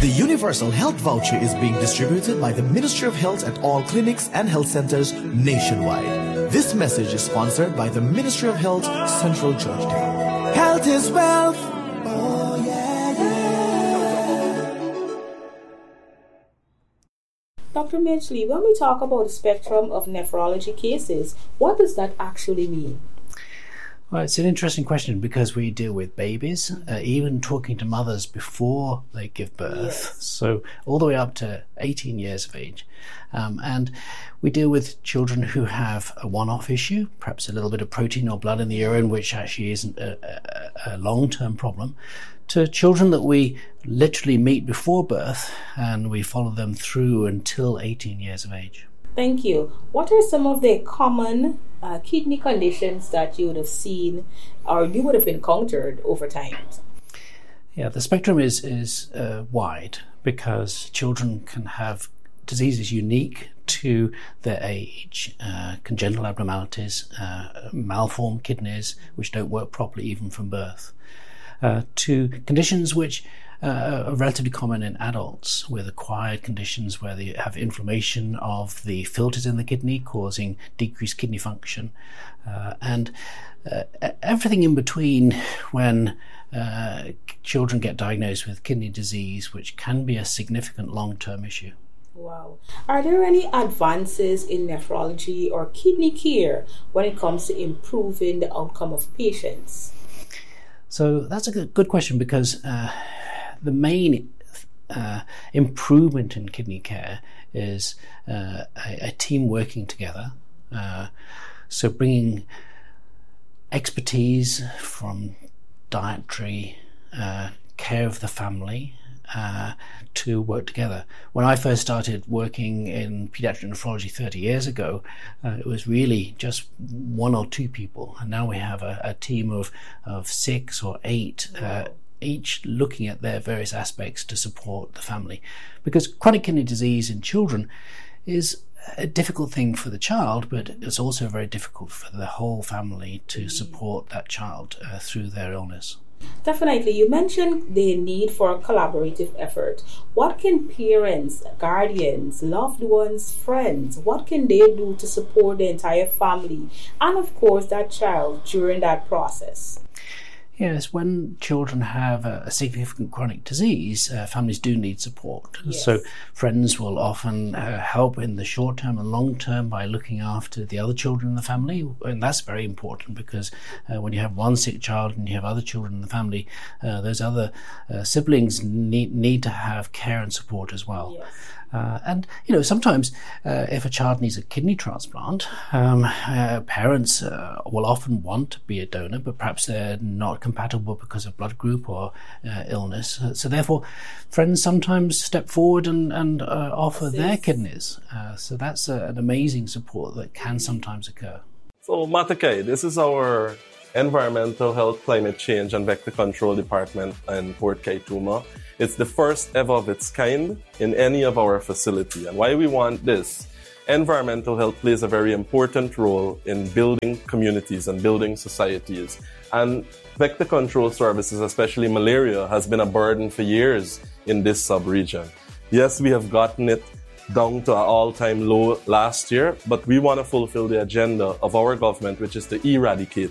The Universal Health Voucher is being distributed by the Ministry of Health at all clinics and health centers nationwide. This message is sponsored by the Ministry of Health, Central Georgetown. Health is wealth. Oh, yeah, yeah. Dr. Midgley, when we talk about the spectrum of nephrology cases, what does that actually mean? Well, it's an interesting question because we deal with babies, even talking to mothers before they give birth, so all the way up to 18 years of age. And we deal with children who have a one-off issue, perhaps a little bit of protein or blood in the urine, which actually isn't a long-term problem, to children that we literally meet before birth and we follow them through until 18 years of age. Thank you. What are some of the common kidney conditions that you would have seen or you would have encountered over time? Yeah, the spectrum is wide because children can have diseases unique to their age, congenital abnormalities, malformed kidneys which don't work properly even from birth, to conditions which are relatively common in adults with acquired conditions where they have inflammation of the filters in the kidney causing decreased kidney function, and everything in between when children get diagnosed with kidney disease, which can be a significant long-term issue. Wow. Are there any advances in nephrology or kidney care when it comes to improving the outcome of patients? So that's a good question because the main improvement in kidney care is a team working together. So bringing expertise from dietary care of the family to work together. When I first started working in pediatric nephrology 30 years ago, it was really just one or two people, and now we have a team of 6 or 8, each looking at their various aspects to support the family. Because chronic kidney disease in children is a difficult thing for the child, but it's also very difficult for the whole family to support that child through their illness. Definitely. You mentioned the need for a collaborative effort. What can parents, guardians, loved ones, friends, what can they do to support the entire family and, of course, that child during that process? Yes, when children have a significant chronic disease, families do need support. Yes. So friends will often help in the short term and long term by looking after the other children in the family, and that's very important because when you have one sick child and you have other children in the family, those other siblings need to have care and support as well. Yes. And sometimes if a child needs a kidney transplant, parents will often want to be a donor, but perhaps they're not compatible because of blood group or illness. So therefore, friends sometimes step forward and offer their kidneys. So that's an amazing support that can sometimes occur. So Matakai, this is our Environmental Health, Climate Change and Vector Control Department in Port Kaituma. It's the first ever of its kind in any of our facility. And why we want this? Environmental health plays a very important role in building communities and building societies. And vector control services, especially malaria, has been a burden for years in this sub-region. Yes, we have gotten it down to an all-time low last year, but we want to fulfill the agenda of our government, which is to eradicate